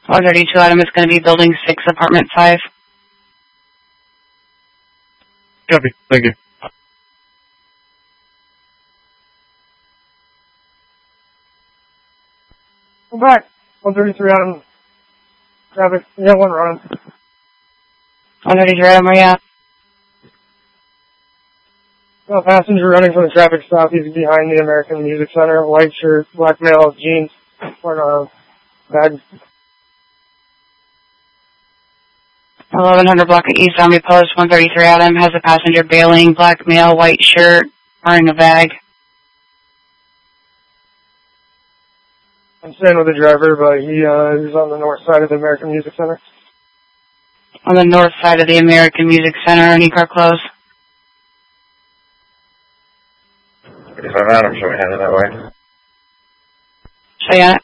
132 Adam is going to be building 6, apartment 5. Copy. Thank you. Come back. 133 Adam. Traffic. Yeah, one running. 133 Adam, where you at? A passenger running from the traffic stop. He's behind the American Music Center. White shirt, black male, jeans, bag. 1100 block of East Army Post, 133 Adam has a passenger bailing, black male, white shirt, wearing a bag. I'm staying with the driver, but he's on the north side of the American Music Center. On the north side of the American Music Center, any car close? 35 Adam, show me headed that way. Show you at?